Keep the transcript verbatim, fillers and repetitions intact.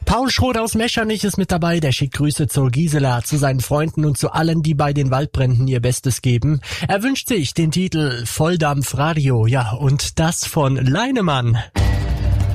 Paul Schroth aus Meschernich ist mit dabei, der schickt Grüße zur Gisela, zu seinen Freunden und zu allen, die bei den Waldbränden ihr Bestes geben. Er wünscht sich den Titel Volldampf Radio, ja, und das von Leinemann.